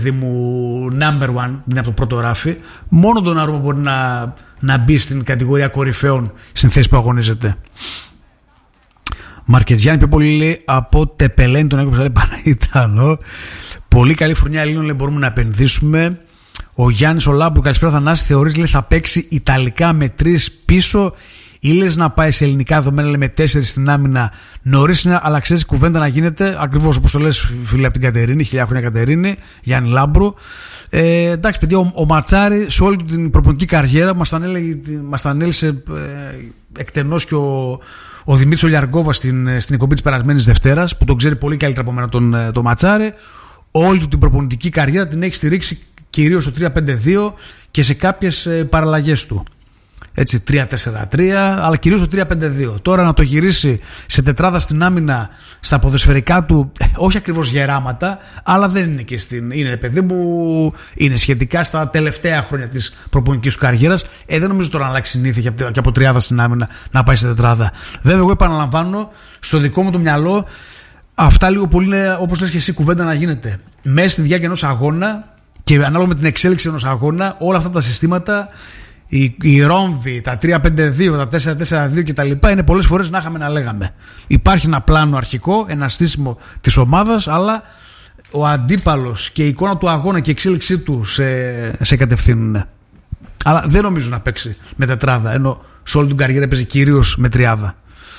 μου number one, είναι από το πρώτο ράφι. Μόνο τον Αρούμα μπορεί να μπει στην κατηγορία κορυφαίων στην θέση που αγωνίζεται. Μαρκετζιάννη πιο πολύ λέει από Τεπελένη, τον έκοψα, λέει Παναγιτανό. Πολύ καλή χρονιά Ελλήνων, λέει, μπορούμε να επενδύσουμε. Ο Γιάννης ο Λάμπρου, καλησπέρα Θανάση, θεωρείς, λέει, θα παίξει Ιταλικά με 3 πίσω ή λες να πάει σε ελληνικά δεδομένα, λέει, με 4 στην άμυνα? Νωρίς είναι, αλλά ξέρεις, κουβέντα να γίνεται ακριβώς όπως το λες, φίλε, από την Κατερίνη, 1000 χρόνια Κατερίνη, Γιάννη Λάμπρου. Εντάξει, παιδιά, ο Ματσάρη σε όλη την προπονητική καριέρα μας τα ανέλησε εκτενώς και ο Δημήτρης Ολιαργόβας στην εκπομπή της περασμένης Δευτέρας, που τον ξέρει πολύ καλύτερα από μένα τον Ματσάρη. Όλη του την προπονητική καριέρα την έχει στηρίξει κυρίως στο 3-5-2 και σε κάποιες παραλλαγές του. Έτσι, 3-4-3, αλλά κυρίως το 3-5-2. Τώρα να το γυρίσει σε τετράδα στην άμυνα, στα ποδοσφαιρικά του, όχι ακριβώς γεράματα, αλλά δεν είναι και είναι, παιδί μου, είναι σχετικά στα τελευταία χρόνια της προπονητικής του καριέρας. Δεν νομίζω τώρα να αλλάξει συνήθεια και από τριάδα στην άμυνα να πάει σε τετράδα. Βέβαια, εγώ επαναλαμβάνω, στο δικό μου το μυαλό, αυτά λίγο πολύ είναι, όπως λες και εσύ, κουβέντα να γίνεται. Μέσα στη διάρκεια ενός αγώνα και ανάλογα με την εξέλιξη ενός αγώνα, όλα αυτά τα συστήματα, οι ρόμβοι, τα 3-5-2, τα 4-4-2 κτλ. Είναι πολλές φορές να είχαμε να λέγαμε. Υπάρχει ένα πλάνο αρχικό, ένα στήσιμο της ομάδας, αλλά ο αντίπαλος και η εικόνα του αγώνα και η εξέλιξή του σε κατευθύνουν. Αλλά δεν νομίζω να παίξει με τετράδα, ενώ σε όλη την καριέρα παίζει κυρίως με τριάδα.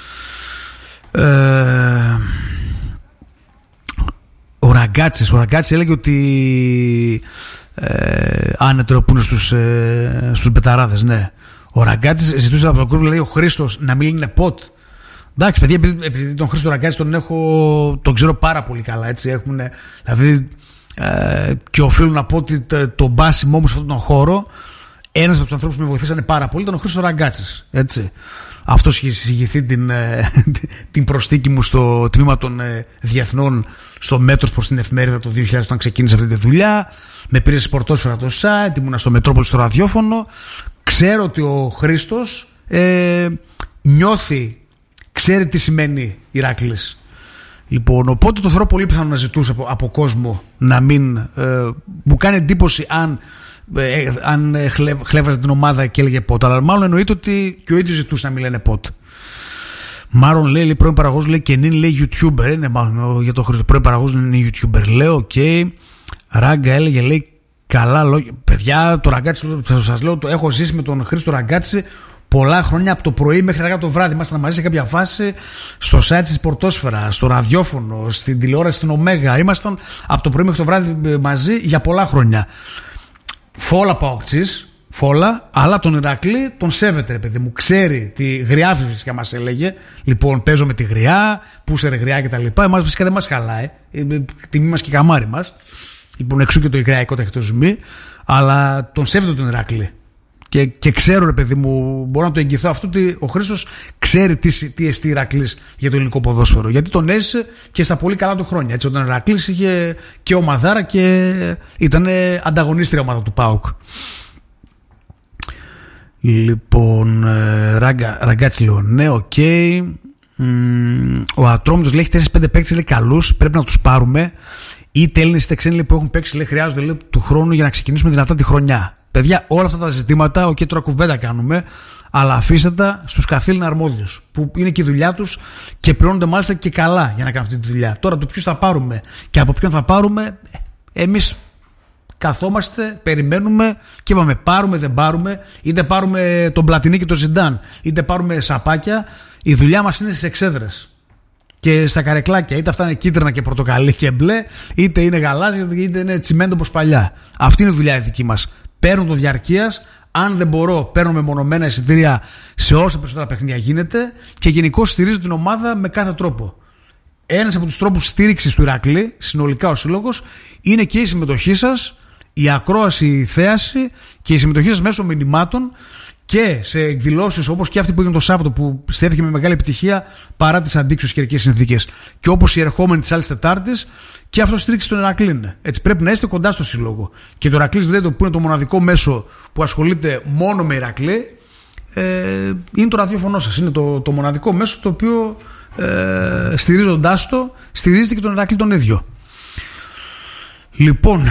Ο Ραγκάτσης έλεγε ότι άνετρο που είναι στους μπεταράδες, ναι. Ο Ραγκάτσης ζητούσε από τον κόσμο, λέει, ο Χρήστος να μην είναι ποτ. Εντάξει, παιδιά, επειδή τον Χρήστο Ραγκάτση τον ξέρω πάρα πολύ καλά, έτσι. Έχουν, δηλαδή, και οφείλω να πω ότι το μπάσιμό μου σε αυτόν τον χώρο, ένας από τους ανθρώπους που με βοηθήσανε πάρα πολύ ήταν ο Χρήστος Ραγκάτσης, έτσι. Αυτός είχε συζητηθεί την προσθήκη μου στο τμήμα των διεθνών στο Μέτρος προς την εφημερίδα το 2000, όταν ξεκίνησε αυτή τη δουλειά. Με πήρε σπορτόσφαιρα το site, ήμουνα στο Μετρόπολη στο ραδιόφωνο. Ξέρω ότι ο Χρήστος νιώθει, ξέρει τι σημαίνει Ηράκλης. Λοιπόν, οπότε το θεωρώ πολύ πιθανό να ζητούσε από κόσμο να μην. Μου κάνει εντύπωση αν χλέβαζε την ομάδα και έλεγε πότ. Αλλά μάλλον εννοείται ότι και ο ίδιος ζητούσε να μην λένε πότ. Μάρον λέει πρώην παραγωγός, λέει, και νυν, λέει, YouTuber. Είναι μάλλον για το Χρήστο. Πρώην παραγωγός είναι YouTuber. Λέω, οκ. Ράγκα έλεγε, λέει, καλά λόγια. Παιδιά, το Ραγκάτσι, σας λέω, το έχω ζήσει με τον Χρήστο Ραγκάτσι πολλά χρόνια, από το πρωί μέχρι αργά το βράδυ. Ήμασταν μαζί σε κάποια φάση στο site της Πορτόσφαιρα, στο ραδιόφωνο, στην τηλεόραση, στην Ωμέγα. Ήμασταν από το πρωί μέχρι το βράδυ μαζί για πολλά χρόνια. Φόλα παοκτσής, φόλα, αλλά τον Ηρακλή τον σέβεται, ρε παιδί μου. Ξέρει τη γριά φυσικά μας έλεγε. Λοιπόν, παίζω με τη γριά, πούσερε γριά κτλ. Εμάς φυσικά δεν μας χαλάει. Τιμή μας και καμάρι μας. Λοιπόν, εξού και το υγραϊκό ταχυτοζουμί. Αλλά τον σέβεται τον Ηρακλή. Και ξέρω, ρε παιδί μου, μπορώ να το εγγυηθώ αυτό, ότι ο Χρήστος ξέρει τι εστί Ηρακλής για το ελληνικό ποδόσφαιρο. Γιατί τον έζησε και στα πολύ καλά του χρόνια. Έτσι, όταν ο Ηρακλής είχε και ομαδάρα και ήταν ανταγωνίστρια ομάδα του ΠΑΟΚ. Λοιπόν, Ραγκάτσι, λέω, ναι, οκ. Ο Ατρόμητος λέει, έχει 4-5 παίκτες, λέει, καλούς, πρέπει να τους πάρουμε. Είτε Έλληνες είτε ξένοι, λέει, που έχουν παίξει, λέει, χρειάζονται, λέει, του χρόνου για να ξεκινήσουμε δυνατά τη χρονιά. Παιδιά, όλα αυτά τα ζητήματα, τώρα κουβέντα κάνουμε, αλλά αφήστε τα στους καθήλυνα αρμόδιους, που είναι και η δουλειά τους και πληρώνονται μάλιστα και καλά για να κάνουν αυτή τη δουλειά. Τώρα, το ποιους θα πάρουμε και από ποιον θα πάρουμε, εμείς καθόμαστε, περιμένουμε και είπαμε, πάρουμε, δεν πάρουμε, είτε πάρουμε τον Πλατινί και τον Ζιντάν, είτε πάρουμε σαπάκια. Η δουλειά μας είναι στις εξέδρες και στα καρεκλάκια, είτε αυτά είναι κίτρινα και πορτοκαλί και μπλε, είτε είναι γαλάζια, είτε είναι τσιμέντο όπως παλιά. Αυτή είναι η δουλειά η δική μας. Παίρνω το διαρκείας, αν δεν μπορώ, παίρνω μεμονωμένα εισιτήρια σε όσα περισσότερα παιχνίδια γίνεται και γενικώς στηρίζω την ομάδα με κάθε τρόπο. Ένας από τους τρόπους στήριξης του Ηρακλή, συνολικά ο σύλλογος, είναι και η συμμετοχή σας, η ακρόαση, η θέαση και η συμμετοχή σας μέσω μηνυμάτων και σε εκδηλώσεις όπως και αυτή που έγινε το Σάββατο, που στέφθηκε με μεγάλη επιτυχία παρά τις αντίξωες καιρικές συνθήκες, και όπως η ερχόμενη της άλλης Τετάρτης, και αυτό στήριξη τον Ηρακλή. Έτσι, πρέπει να είστε κοντά στο σύλλογο. Και το Ηρακλής Radio, που είναι το μοναδικό μέσο που ασχολείται μόνο με Ηρακλή, είναι το ραδιόφωνο σας. Είναι το μοναδικό μέσο το οποίο στηρίζοντάς το, στηρίζεται και τον Ηρακλή τον ίδιο. Λοιπόν,